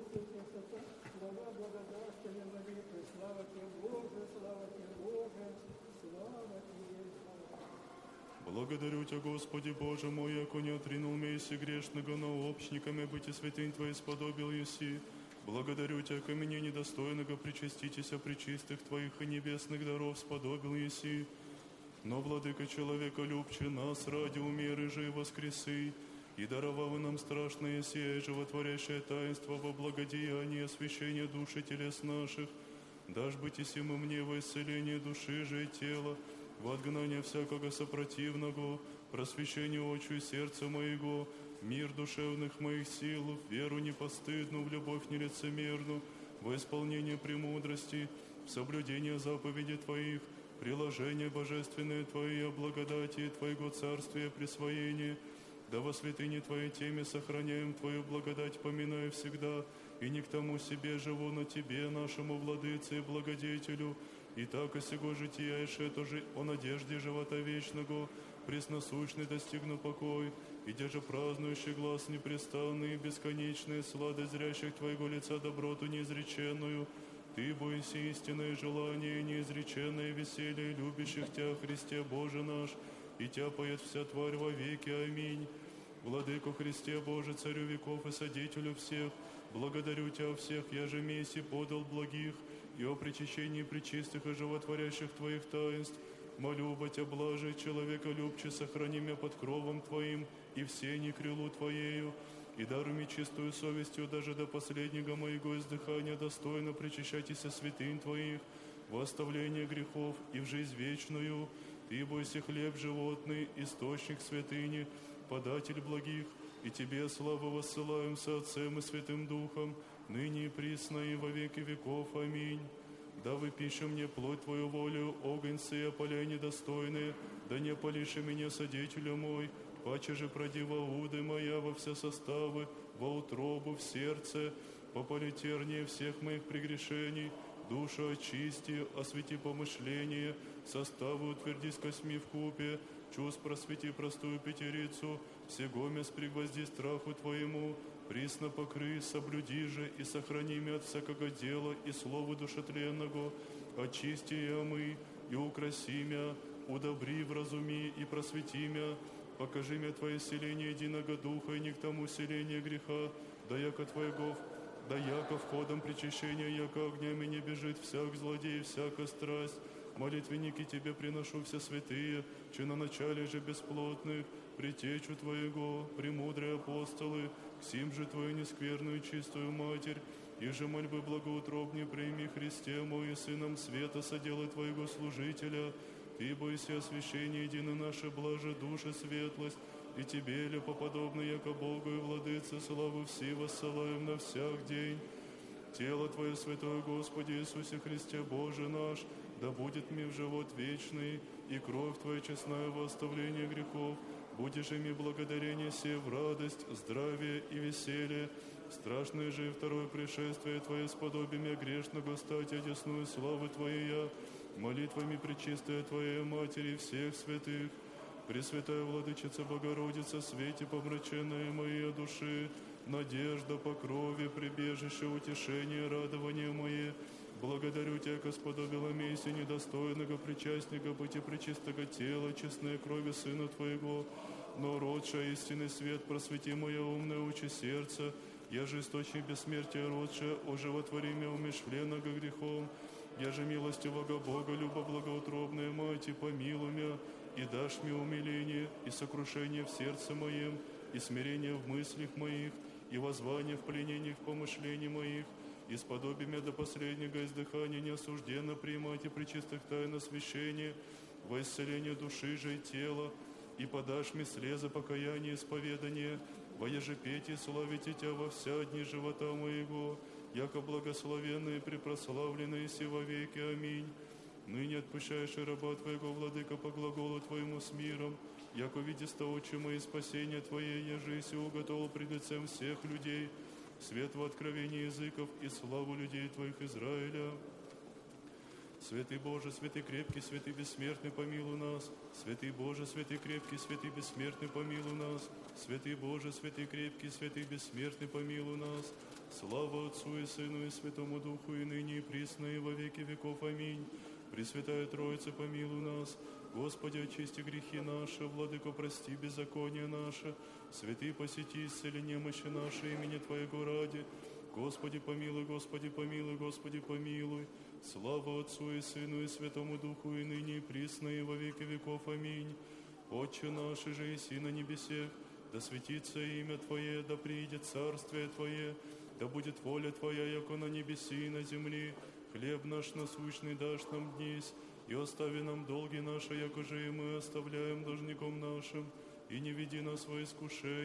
Богородица, чистота, слава благодатная Мария, слава Тебе, Боже, слава Тебе, Боже, слава Тебе, Благодарю Тебя, Господи Боже мой, яко не отринул мейси грешного, но общниками быть и святынь Твоей сподобил еси. Благодарю Тебя, ко мне недостойного причаститеся причистых Твоих и небесных даров сподобил еси. Но, Владыка человека любче нас ради умеры же и воскресы, и даровал нам страшное сие животворящее таинство во благодеянии освящения души телес наших, дашь быть и сему мне во исцеление души же и тела, во отгнание всякого сопротивного, просвещение очи и сердца моего, мир душевных моих сил, веру непостыдную, в любовь нелицемерную, во исполнение премудрости, в соблюдение заповедей Твоих, приложение божественное Твое, благодати Твоего царствия, присвоение, да во святыне Твоей теме сохраняем Твою благодать, поминая всегда, и не к тому себе живу, но Тебе, нашему Владыце и Благодетелю, и так и сего жития, и шето же о надежде живота вечного, пресносущный достигну покой, и де же празднующий глаз непрестанный, бесконечный, сладость зрящих Твоего лица доброту неизреченную, Ты, бойся истинное желание, неизреченное веселье, любящих Тебя, Христе Боже наш, и тяпает вся тварь во веки. Аминь. Владыко Христе Боже, Царю веков и Содителю всех, благодарю Тебя всех, я же месси подал благих, и о причащении пречистых и животворящих Твоих таинств, молю бы Тебя, блаже, человека любче, сохрани меня под кровом Твоим и все не крылу Твоею, и даруй мне чистую совестью даже до последнего моего издыхания достойно причащайтесь святынь Твоих, во оставление грехов и в жизнь вечную. Ты, бойся хлеб животный, источник святыни, податель благих, и Тебе славу воссылаем со Отцем и Святым Духом, ныне и присно и во веки веков. Аминь. Да выпиши мне плоть Твою волю, огонь сей опаляй недостойные, да не опалишь меня, Содителю мой, паче же проди во уды моя во все составы, во утробу, в сердце, попали терние всех моих прегрешений, душу очисти, освети помышление, составы утверди с косьми в купе, чувств просвети простую пятерицу, всего мес пригвозди страху Твоему, присно покрый, соблюди же и сохрани меня от всякого дела и слова душетленного, очисти и омый, и украси меня, удобри, вразуми и просвети меня, покажи мне Твое селение единого духа и не к тому селение греха, да яко Твоего, да яко входом причащения, яко огнями не бежит всяк злодей, всяка страсть. Молитвенники Тебе приношу все святые, че на начале же бесплотных, притечу Твоего, премудрые апостолы, к сим же Твою нескверную чистую Матерь, и же мольбы благоутробнее прими, Христе мой, и Сыном света соделай Твоего служителя. Ты, бойся освящения едино наше блаже души светлость, и Тебе, лепоподобно, яко Богу и Владыце, славу все воссылаем на всяк день. Тело Твое святое, Господи Иисусе Христе Боже наш, да будет мне в живот вечный, и кровь Твоя честная во оставление грехов, будешь ими благодарение се в радость, здравие и веселье. Страшное же и второе пришествие Твое сподобие грешного стать одесную славы Твоей, молитвами пречистая Твоей Матери всех святых. Пресвятая Владычица Богородица, свете помраченной моей души, надежда, покрове, прибежище, утешение, радование мое, благодарю Тебя, Господа Беломейси, недостойного причастника быть и пречистого тела, честной крови Сына Твоего, но родшая истинный свет, просвети мое умное очи сердце, я же источник бессмертия родшая, оживотвори меня умершвленного грехом, я же милостивого Бога, любо благоутробная Мать, и помилуй меня, и дашь мне умиление, и сокрушение в сердце моем, и смирение в мыслях моих, и воззвание в пленениях помышлений моих, и сподоби меня до последнего издыхания неосужденно принимать и пречистых тайн освящения, во исцеление души же и тела, и подашь мне слезы покаяния и исповедания, во ежепетии славите Тебя во вся дни живота моего, яко благословенные и препрославленные си во веки. Аминь. Ныне отпущаешь и раба Твоего, Владыка, по глаголу Твоему с миром, яко видиста очи мои спасения Твое, еже и сего уготовил пред лицем всех людей, свет в откровении языков и славу людей Твоих Израиля. Святый Боже, святый крепкий, святый бессмертный, помилуй нас. Святый Боже, святый крепкий, святый бессмертный, помилуй нас. Святый Боже, святый крепкий, святый бессмертный, помилуй нас. Слава Отцу и Сыну и Святому Духу, и ныне, и присно, и во веки веков. Аминь. Пресвятая Троица, помилуй нас. Господи, очисти грехи наши, Владыко, прости беззаконие наше. Святый, посети, исцели немощи наши имени Твоего ради. Господи, помилуй, Господи, помилуй, Господи, помилуй. Слава Отцу и Сыну и Святому Духу, и ныне, и присно, и во веки веков. Аминь. Отче наш, же еси на небесех, да светится имя Твое, да приидет царствие Твое, да будет воля Твоя, яко на небеси и на земли. Хлеб наш насущный дашь нам днесь, и остави нам долги наши, яко же и мы оставляем должником нашим, и не веди нас во искушение,